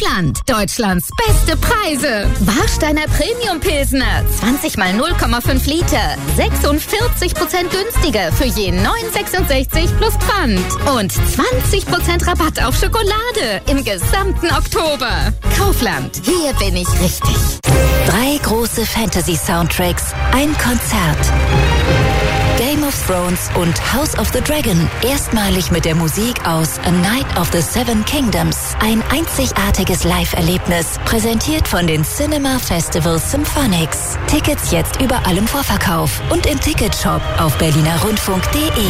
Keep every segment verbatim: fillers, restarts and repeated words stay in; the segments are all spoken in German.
Kaufland. Deutschlands beste Preise. Warsteiner Premium Pilsner. zwanzig mal null Komma fünf Liter. sechsundvierzig Prozent günstiger für je neun Euro sechsundsechzig plus Pfand. Und zwanzig Prozent Rabatt auf Schokolade im gesamten Oktober. Kaufland. Hier bin ich richtig. Drei große Fantasy-Soundtracks. Ein Konzert. Game of Thrones und House of the Dragon. Erstmalig mit der Musik aus A Night of the Seven Kingdoms. Ein einzigartiges Live-Erlebnis. Präsentiert von den Cinema Festival Symphonics. Tickets jetzt überall im Vorverkauf und im Ticketshop auf berliner rundfunk punkt de.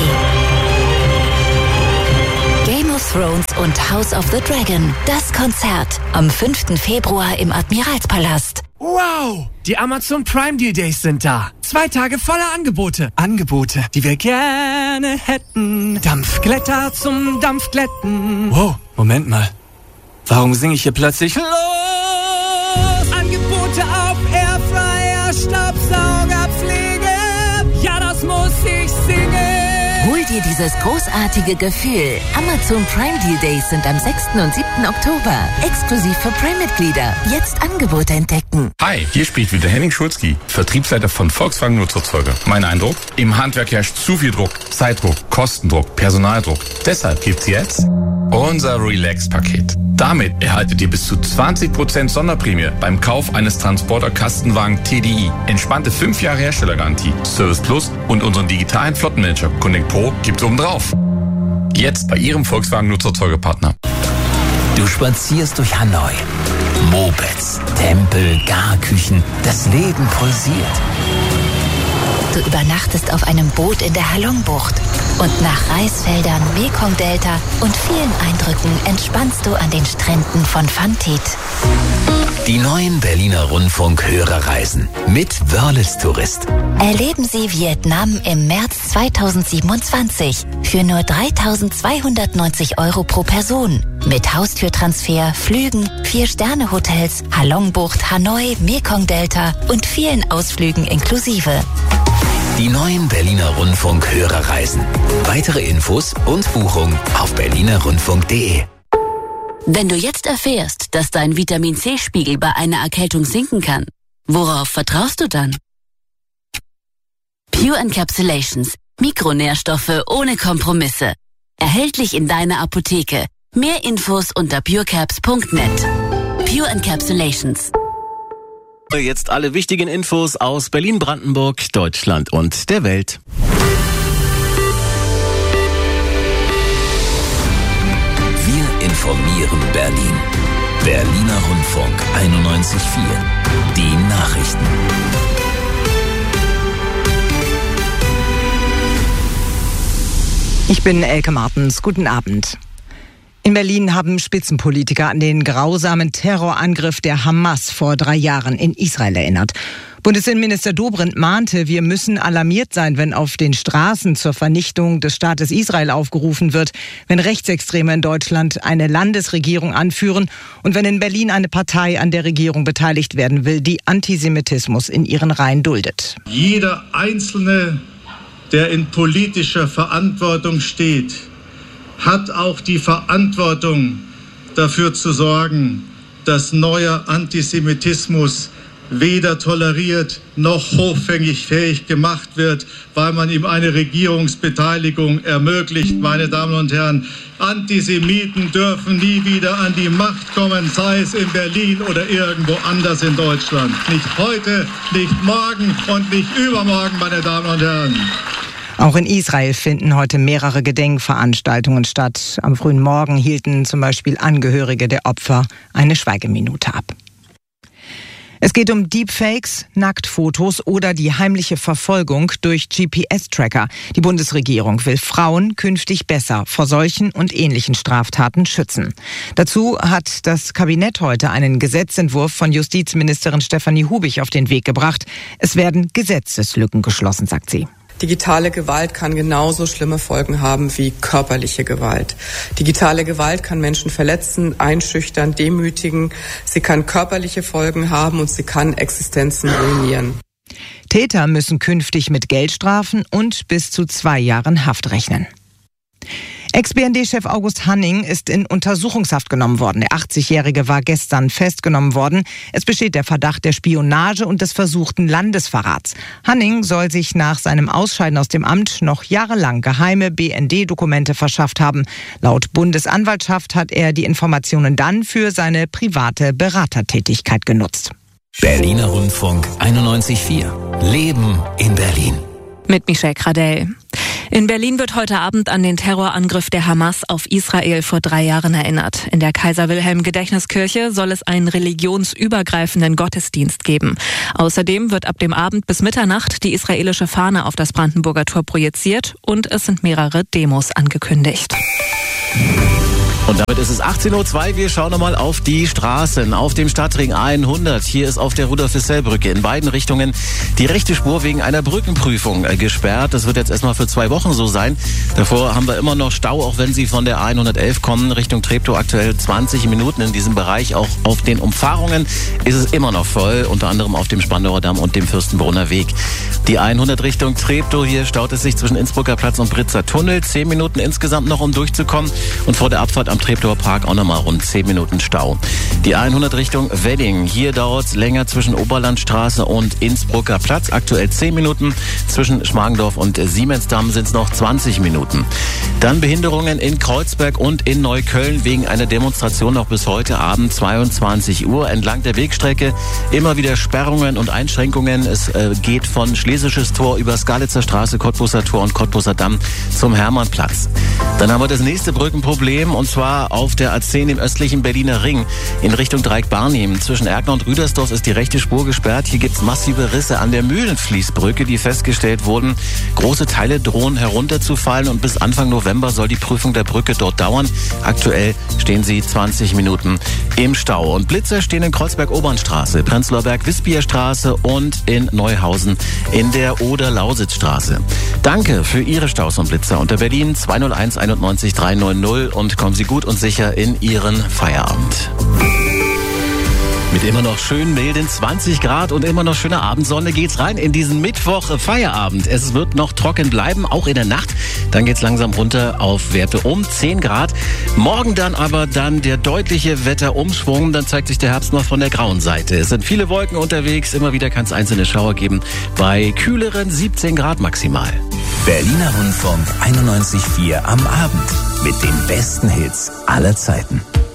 Game of Thrones und House of the Dragon. Das Konzert. Am fünften Februar im Admiralspalast. Wow! Die Amazon Prime Deal Days sind da. Zwei Tage voller Angebote. Angebote, die wir gerne hätten. Dampfglätter zum Dampfglätten. Wow, Moment mal. Warum singe ich hier plötzlich? Los! Angebote auf Airfryer, Staubsaugerpflege. Ja, das muss ich singen. Hol dir dieses großartige Gefühl. Amazon Prime Deal Days sind am sechsten und siebten Oktober. Exklusiv für Prime-Mitglieder. Jetzt Angebote entdecken. Hi, hier spricht wieder Henning Schulzki, Vertriebsleiter von Volkswagen Nutzerzeuger. Mein Eindruck? Im Handwerk herrscht zu viel Druck. Zeitdruck, Kostendruck, Personaldruck. Deshalb gibt's jetzt unser Relax-Paket. Damit erhaltet ihr bis zu zwanzig Prozent Sonderprämie beim Kauf eines Transporter-Kastenwagen T D I. Entspannte fünf Jahre Herstellergarantie, Service Plus und unseren digitalen Flottenmanager Connect Pro gibt's obendrauf. Jetzt bei Ihrem Volkswagen Nutzerzeugerpartner. Du spazierst durch Hanoi. Mopeds, Tempel, Garküchen, das Leben pulsiert. Du übernachtest auf einem Boot in der Halongbucht. Und nach Reisfeldern, Mekong-Delta und vielen Eindrücken entspannst du an den Stränden von Phan Thit. Die neuen Berliner Rundfunk-Hörerreisen mit Wörles Tourist. Erleben Sie Vietnam im März zweitausendsiebenundzwanzig für nur dreitausendzweihundertneunzig Euro pro Person. Mit Haustürtransfer, Flügen, Vier-Sterne-Hotels, Halongbucht, Hanoi, Mekong-Delta und vielen Ausflügen inklusive. Die neuen Berliner Rundfunk-Hörerreisen. Weitere Infos und Buchung auf berliner rundfunk punkt de. Wenn du jetzt erfährst, dass dein Vitamin-C-Spiegel bei einer Erkältung sinken kann, worauf vertraust du dann? Pure Encapsulations. Mikronährstoffe ohne Kompromisse. Erhältlich in deiner Apotheke. Mehr Infos unter purecaps punkt net. Pure Encapsulations. Jetzt alle wichtigen Infos aus Berlin, Brandenburg, Deutschland und der Welt. Wir informieren Berlin. Berliner Rundfunk einundneunzig Komma vier. Die Nachrichten. Ich bin Elke Martens. Guten Abend. In Berlin haben Spitzenpolitiker an den grausamen Terrorangriff der Hamas vor drei Jahren in Israel erinnert. Bundesinnenminister Dobrindt mahnte, wir müssen alarmiert sein, wenn auf den Straßen zur Vernichtung des Staates Israel aufgerufen wird, wenn Rechtsextreme in Deutschland eine Landesregierung anführen und wenn in Berlin eine Partei an der Regierung beteiligt werden will, die Antisemitismus in ihren Reihen duldet. Jeder Einzelne, der in politischer Verantwortung steht, hat auch die Verantwortung, dafür zu sorgen, dass neuer Antisemitismus weder toleriert noch hoffängig fähig gemacht wird, weil man ihm eine Regierungsbeteiligung ermöglicht. Meine Damen und Herren, Antisemiten dürfen nie wieder an die Macht kommen, sei es in Berlin oder irgendwo anders in Deutschland. Nicht heute, nicht morgen und nicht übermorgen, meine Damen und Herren. Auch in Israel finden heute mehrere Gedenkveranstaltungen statt. Am frühen Morgen hielten zum Beispiel Angehörige der Opfer eine Schweigeminute ab. Es geht um Deepfakes, Nacktfotos oder die heimliche Verfolgung durch G P S-Tracker. Die Bundesregierung will Frauen künftig besser vor solchen und ähnlichen Straftaten schützen. Dazu hat das Kabinett heute einen Gesetzentwurf von Justizministerin Stefanie Hubich auf den Weg gebracht. Es werden Gesetzeslücken geschlossen, sagt sie. Digitale Gewalt kann genauso schlimme Folgen haben wie körperliche Gewalt. Digitale Gewalt kann Menschen verletzen, einschüchtern, demütigen. Sie kann körperliche Folgen haben und sie kann Existenzen ruinieren. Täter müssen künftig mit Geldstrafen und bis zu zwei Jahren Haft rechnen. Ex-B N D-Chef August Hanning ist in Untersuchungshaft genommen worden. Der achtzigjährige war gestern festgenommen worden. Es besteht der Verdacht der Spionage und des versuchten Landesverrats. Hanning soll sich nach seinem Ausscheiden aus dem Amt noch jahrelang geheime B N D-Dokumente verschafft haben. Laut Bundesanwaltschaft hat er die Informationen dann für seine private Beratertätigkeit genutzt. Berliner Rundfunk einundneunzig Komma vier. Leben in Berlin. Mit Michelle Gradell. In Berlin wird heute Abend an den Terrorangriff der Hamas auf Israel vor drei Jahren erinnert. In der Kaiser-Wilhelm-Gedächtniskirche soll es einen religionsübergreifenden Gottesdienst geben. Außerdem wird ab dem Abend bis Mitternacht die israelische Fahne auf das Brandenburger Tor projiziert und es sind mehrere Demos angekündigt. Und damit ist es achtzehn Uhr zwei. Wir schauen nochmal auf die Straßen. Auf dem Stadtring hundert. Hier ist auf der Rudolf-Hissell-Brücke in beiden Richtungen die rechte Spur wegen einer Brückenprüfung gesperrt. Das wird jetzt erstmal für zwei Wochen so sein. Davor haben wir immer noch Stau, auch wenn Sie von der A hundertelf kommen. Richtung Treptow aktuell zwanzig Minuten in diesem Bereich. Auch auf den Umfahrungen ist es immer noch voll. Unter anderem auf dem Spandauer Damm und dem Fürstenbrunner Weg. Die hundert Richtung Treptow. Hier staut es sich zwischen Innsbrucker Platz und Britzer Tunnel. Zehn Minuten insgesamt noch, um durchzukommen. Und vor der Abfahrt am Treptower Park auch nochmal rund zehn Minuten Stau. Die hundert Richtung Wedding. Hier dauert es länger zwischen Oberlandstraße und Innsbrucker Platz. Aktuell zehn Minuten. Zwischen Schmargendorf und Siemensdamm sind es noch zwanzig Minuten. Dann Behinderungen in Kreuzberg und in Neukölln wegen einer Demonstration noch bis heute Abend zweiundzwanzig Uhr. Entlang der Wegstrecke immer wieder Sperrungen und Einschränkungen. Es äh, geht von Schlesisches Tor über Skalitzer Straße, Cottbuser Tor und Cottbuser Damm zum Hermannplatz. Dann haben wir das nächste Brückenproblem und zwar auf der A zehn im östlichen Berliner Ring in Richtung Dreieck-Barnim. Zwischen Erkner und Rüdersdorf ist die rechte Spur gesperrt. Hier gibt es massive Risse an der Mühlenfließbrücke, die festgestellt wurden. Große Teile drohen herunterzufallen und bis Anfang November soll die Prüfung der Brücke dort dauern. Aktuell stehen sie zwanzig Minuten im Stau. Und Blitzer stehen in Kreuzberg-Obernstraße, Prenzlauer Berg-Wispierstraße und in Neuhausen in der Oder-Lausitz-Straße. Danke für Ihre Staus und Blitzer unter Berlin zwei null eins einundneunzig dreihundert und kommen Sie gut und sicher in Ihren Feierabend. Mit immer noch schön milden zwanzig Grad und immer noch schöner Abendsonne geht's rein in diesen Mittwoch Feierabend. Es wird noch trocken bleiben, auch in der Nacht. Dann geht's langsam runter auf Werte um zehn Grad. Morgen dann aber dann der deutliche Wetterumschwung. Dann zeigt sich der Herbst noch von der grauen Seite. Es sind viele Wolken unterwegs. Immer wieder kann es einzelne Schauer geben. Bei kühleren siebzehn Grad maximal. Berliner Rundfunk einundneunzig Komma vier am Abend mit den besten Hits aller Zeiten.